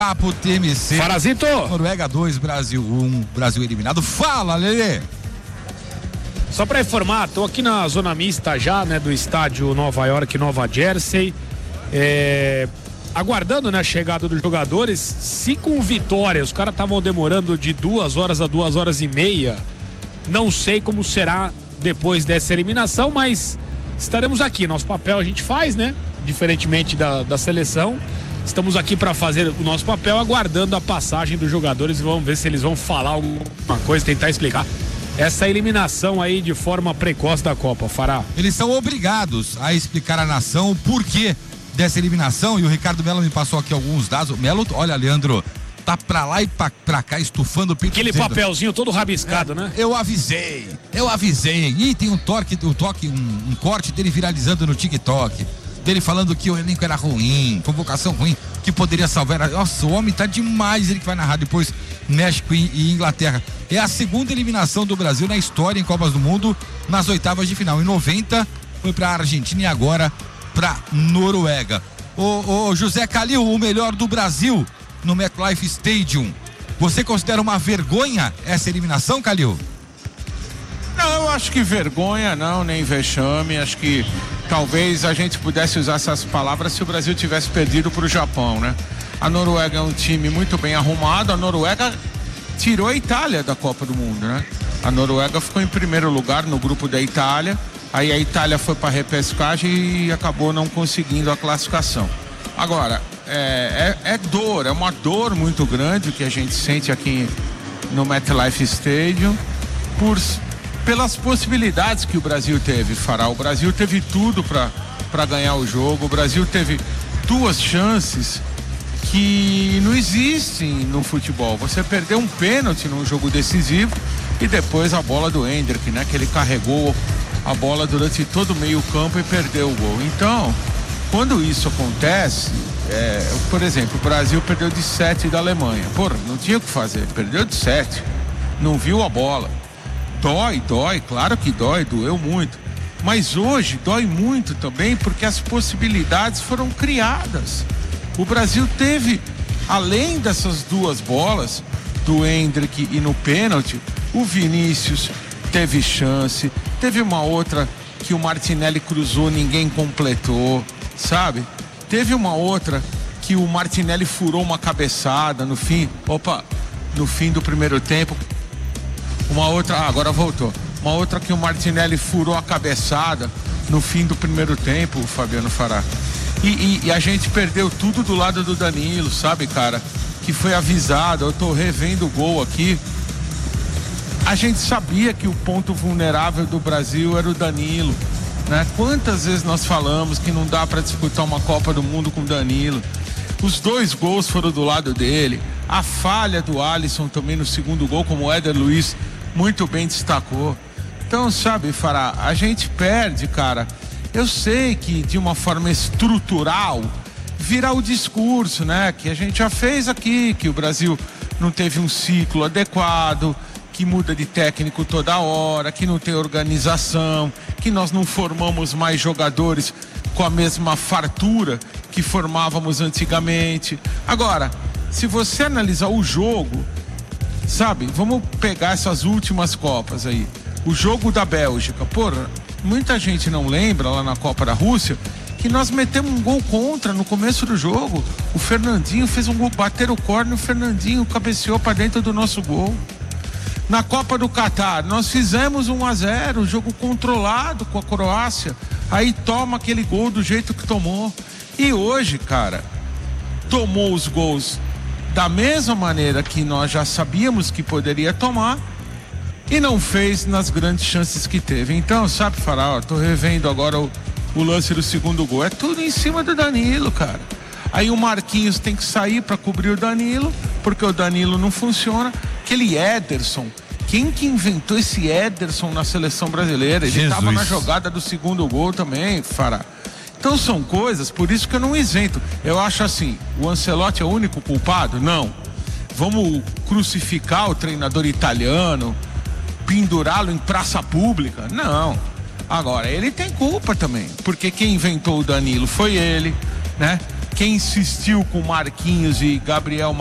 Papo TMC. Farazito. Noruega 2, Brasil 1, Brasil eliminado. Fala, Lelê. Só pra informar, tô aqui na zona mista já, né, do estádio Nova York, Nova Jersey, aguardando, né, a chegada dos jogadores. Se com vitória, os caras estavam demorando de 2 horas a 2 horas e meia, não sei como será depois dessa eliminação, mas estaremos aqui, nosso papel a gente faz, né, diferentemente da seleção. Estamos aqui para fazer o nosso papel, aguardando a passagem dos jogadores e vamos ver se eles vão falar alguma coisa, tentar explicar essa eliminação aí de forma precoce da Copa, Fará. Eles são obrigados a explicar à nação o porquê dessa eliminação, e o Ricardo Melo me passou aqui alguns dados. Melo, olha, Leandro, tá pra lá e pra cá estufando o pinto. Aquele papelzinho todo rabiscado, né? Eu avisei. E tem um corte dele viralizando no TikTok, dele falando que o elenco era ruim, convocação ruim, que poderia salvar. Nossa, o homem tá demais. Ele que vai narrar depois México e Inglaterra. É a segunda eliminação do Brasil na história em Copas do Mundo, nas oitavas de final. Em 90 foi pra Argentina e agora pra Noruega. O José Calil, o melhor do Brasil no MetLife Stadium. Você considera uma vergonha essa eliminação, Calil? Não, eu acho que vergonha não, nem vexame. Acho que talvez a gente pudesse usar essas palavras se o Brasil tivesse perdido para o Japão, né? A Noruega é um time muito bem arrumado. A Noruega tirou a Itália da Copa do Mundo, né? A Noruega ficou em primeiro lugar no grupo da Itália. Aí a Itália foi para a repescagem e acabou não conseguindo a classificação. Agora, é uma dor muito grande que a gente sente aqui no MetLife Stadium pelas possibilidades que o Brasil teve, Fará. O Brasil teve tudo para ganhar o jogo. O Brasil teve 2 chances que não existem no futebol. Você perdeu um pênalti num jogo decisivo e depois a bola do Endrick, né? Que ele carregou a bola durante todo o meio campo e perdeu o gol. Então, quando isso acontece, por exemplo, o Brasil perdeu de 7 da Alemanha. Porra, não tinha o que fazer, perdeu de 7. Não viu a bola. Dói, claro que doeu muito. Mas hoje dói muito também porque as possibilidades foram criadas. O Brasil teve, além dessas 2 bolas, do Endrick e no pênalti, o Vinícius teve chance, teve uma outra que o Martinelli cruzou, ninguém completou, sabe? Teve uma outra que o Martinelli furou uma cabeçada no fim do primeiro tempo. Uma outra, agora voltou. Uma outra que o Martinelli furou a cabeçada no fim do primeiro tempo, o Fabiano Fará. E a gente perdeu tudo do lado do Danilo, sabe, cara? Que foi avisado. Eu tô revendo o gol aqui. A gente sabia que o ponto vulnerável do Brasil era o Danilo, né? Quantas vezes nós falamos que não dá para disputar uma Copa do Mundo com o Danilo? Os 2 gols foram do lado dele. A falha do Alisson também no segundo gol, como o Éder Luiz muito bem destacou. Então, sabe, Fará, a gente perde, cara. Eu sei que de uma forma estrutural vira o discurso, né? Que a gente já fez aqui, que o Brasil não teve um ciclo adequado, que muda de técnico toda hora, que não tem organização, que nós não formamos mais jogadores com a mesma fartura que formávamos antigamente. Agora, se você analisar o jogo, sabe, vamos pegar essas últimas Copas aí. O jogo da Bélgica, porra, muita gente não lembra lá na Copa da Rússia que nós metemos um gol contra no começo do jogo. O Fernandinho fez um gol, bateram o córner, o Fernandinho cabeceou para dentro do nosso gol. Na Copa do Catar, nós fizemos 1-0, jogo controlado com a Croácia. Aí toma aquele gol do jeito que tomou. E hoje, cara, tomou os gols da mesma maneira que nós já sabíamos que poderia tomar e não fez nas grandes chances que teve. Então, sabe, Fará, tô revendo agora o lance do segundo gol. É tudo em cima do Danilo, cara. Aí o Marquinhos tem que sair para cobrir o Danilo, porque o Danilo não funciona. Aquele Ederson, quem que inventou esse Ederson na seleção brasileira? Ele estava na jogada do segundo gol também, Fará. Então são coisas, por isso que eu não isento. Eu acho assim, o Ancelotti é o único culpado? Não. Vamos crucificar o treinador italiano, pendurá-lo em praça pública? Não. Agora, ele tem culpa também, porque quem inventou o Danilo foi ele, né? quem insistiu com Marquinhos e Gabriel